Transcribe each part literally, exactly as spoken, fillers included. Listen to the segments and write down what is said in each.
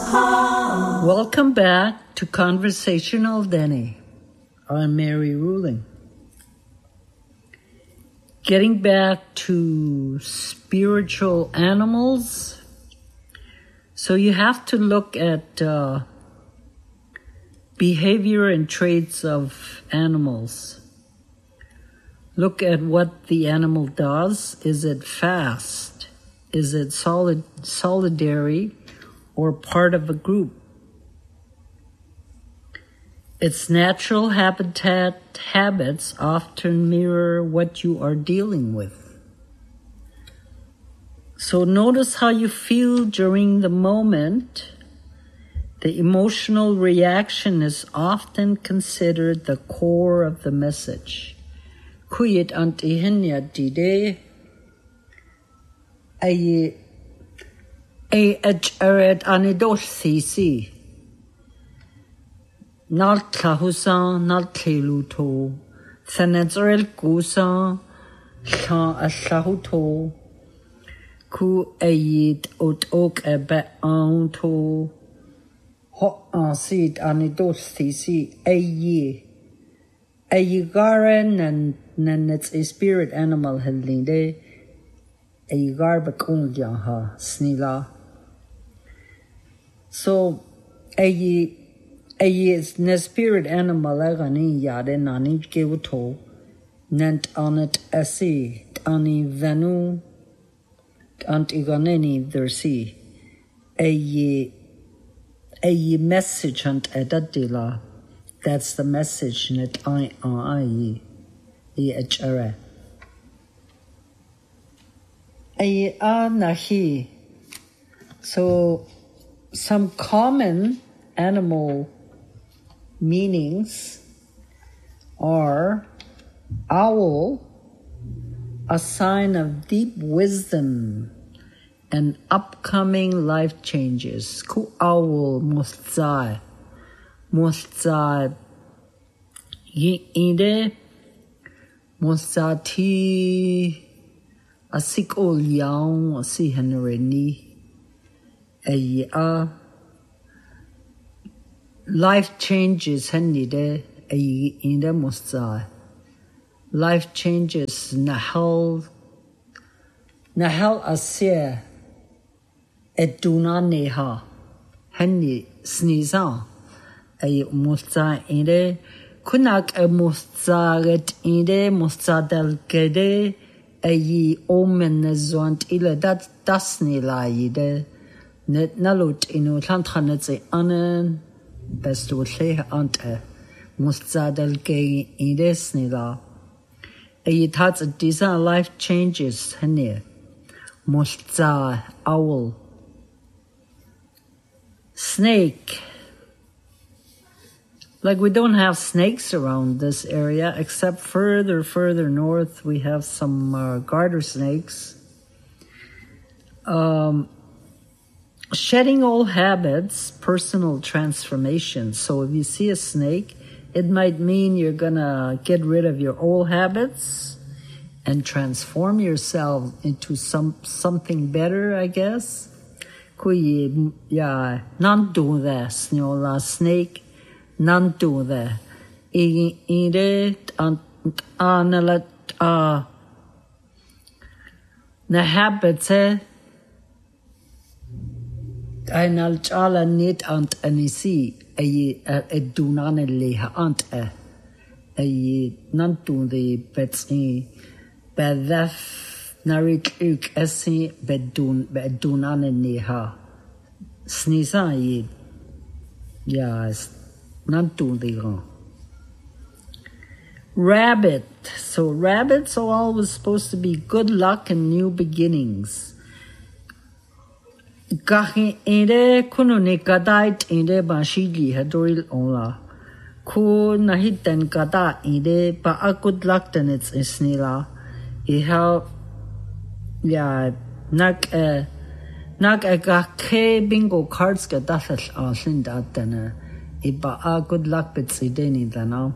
Welcome back to Conversational Denny. I'm Mary Ruling. Getting back to spiritual animals. So you have to look at uh, behavior and traits of animals. Look at what the animal does. Is it fast? Is it solid, solitary or part of a group? Its natural habitat habits often mirror what you are dealing with. So notice how you feel during the moment. The emotional reaction is often considered the core of the message. Kuyit antihinya dide ay ay ajaret anidos sisi. Nal tlahusan, nal tleluto, thanazrel kusan, shan aslahuto, ku ayid ot ok ebe anto, ho ansid anidos sisi ayi. Ayigaren nan nan it's a spirit animal helinde, ayigar bakung ha snila. So ayi Ayi is ne spirit animal agani yade nani gewuto nant anet asi ani venu ant iganeni dersi ayi ayi message ant edadila. That's the message net I I I echere ayi anahi. So some common animal meanings are owl, a sign of deep wisdom and upcoming life changes. Ku owl mustzai. Mustzai inde mustzati asikol yaung asi henreni a life changes hennide ay inde musta. Life changes nahal nahal asya eduna neha henni sneeza ay musta inde kunak a musta get inde musta del gede ay omen zwant ile dat dasni laide net nalut inu lanthanetse anen best would say ante mustadal gay in this nila a thoughts of design life changes hene musta owl snake. Like we don't have snakes around this area except further further north we have some uh, garter snakes. um Shedding old habits, personal transformation. So if you see a snake, it might mean you're gonna get rid of your old habits and transform yourself into some something better, I guess. Kuyi ya nan do that sniola snake nan do that. Ide an analat ah na habits eh Ainal chala nit ant anisi ay edunane leha ant eh ay nantu de betsi bedaf narik uk esi bedun bedunane neha snisa yi yes nantu de ran. Rabbit. So rabbits are always supposed to be good luck and new beginnings. Gahi inde kuno ne kadait inde bashili hadoril onla. Ku nahiten kada inde ba a good luck then it's isnila. Iha ya nak eh nak a gake bingo cards ka dafel asin datana. Iba a good luck bitsideni dana.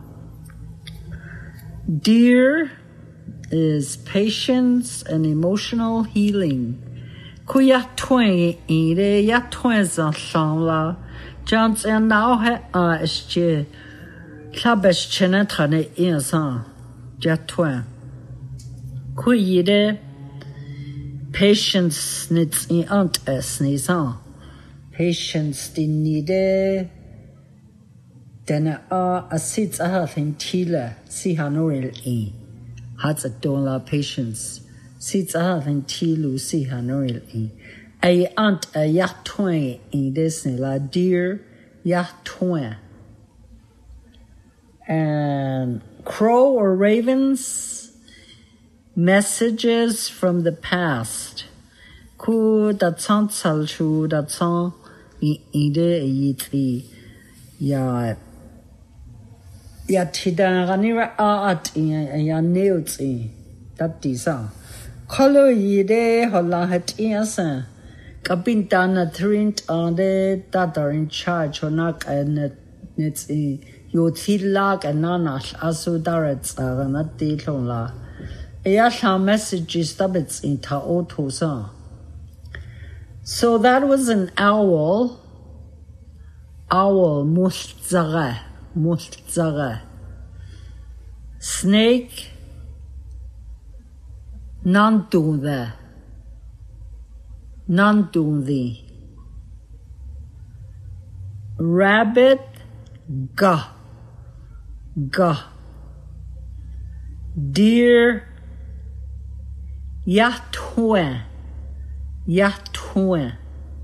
Deer is patience and emotional healing. ku ya twen ide ya twen zan shang la jans and now ha a ische klabesh chene trane in san ya twen ku ide patience nits in ant es ni san patience din nide den a a sits a ha thing tila si hanoril e hats a don la patience sits a ha thing tilu si hanoril e a ant a ya twen in this la dear ya twen and crow or ravens messages from the past ku da chang chal chu da chang i ide yi ti ya ya tida ganira a at ya neut i that disa color ide hola het insa kapintana trint on the that are in charge onak and it's i yo tilak and nana asu darets are not the la ya sha messages tabits in ta auto sa. So that was an owl. Owl, mustzara, mustzara. Snake, nantunde, nantundi. Rabbit, ga, ga. Deer, yatwen, yatwen.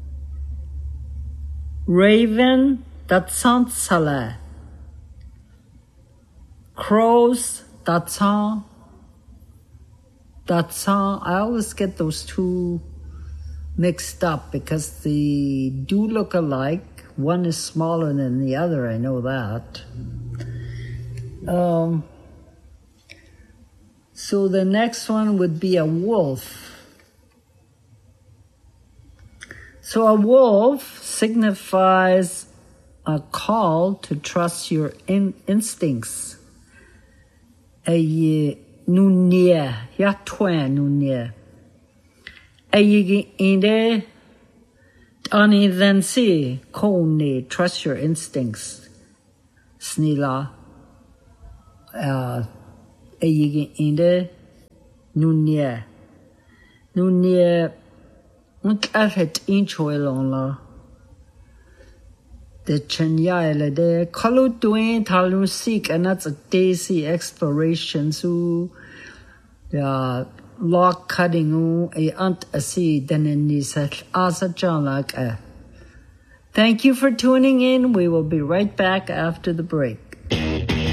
Raven, datsan sale. Crows, datsan, datsan. I always get those two mixed up because they do look alike. One is smaller than the other, I know that. Um, so the next one would be a wolf. So a wolf signifies a call to trust your in instincts. A nunie, ya twen nunie. A inde ani then see kone trust your instincts. Snila. Uh, a inde nunie. Nunie. Unk afet inchoilon la. The chenya ele de kalu doing talu seek and that's a daisy exploration so yeah log cutting u a ant a see then in this asa jalak. Thank you for tuning in. We will be right back after the break.